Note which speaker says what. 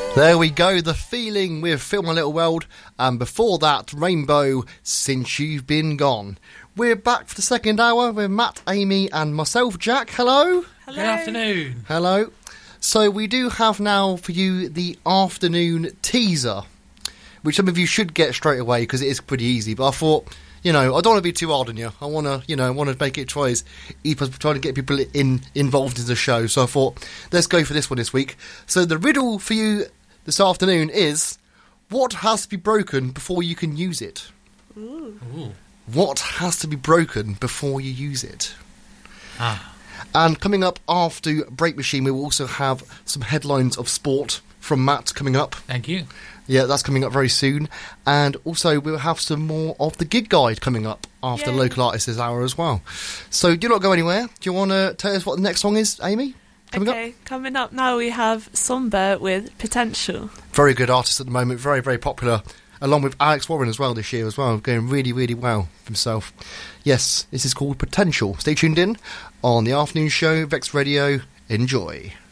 Speaker 1: There we go, The Feeling with Film My Little World, and before that, Rainbow, Since You've Been Gone. We're back for the second hour with Matt, Amy and myself, Jack. Hello.
Speaker 2: Hello. Good afternoon.
Speaker 1: Hello. So we do have now for you the afternoon teaser, which some of you should get straight away because it is pretty easy, but I thought, I don't want to be too hard on you. I want to make it try to get people involved in the show. So I thought, let's go for this one this week. So the riddle for you this afternoon is, what has to be broken before you can use it?
Speaker 2: Ooh.
Speaker 1: What has to be broken before you use it?
Speaker 2: Ah.
Speaker 1: And coming up after Break Machine, we will also have some headlines of sport from Matt coming up.
Speaker 2: Thank you.
Speaker 1: Yeah, that's coming up very soon. And also we'll have some more of the gig guide coming up after Local Artists Hour as well. So do not go anywhere. Do you want to tell us what the next song is, Amy?
Speaker 3: Coming up now we have Somber with Potential.
Speaker 1: Very good artist at the moment, very, very popular, along with Alex Warren as well this year as well, going really, really well himself. Yes, this is called Potential. Stay tuned in on the afternoon show, Vex Radio. Enjoy.